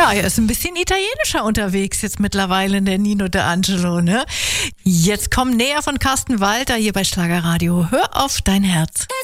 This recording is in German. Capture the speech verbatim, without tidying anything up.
Ja, er ist ein bisschen italienischer unterwegs jetzt mittlerweile, der Nino D'Angelo, ne? Jetzt komm näher von Carsten Walter hier bei Schlagerradio. Hör auf dein Herz.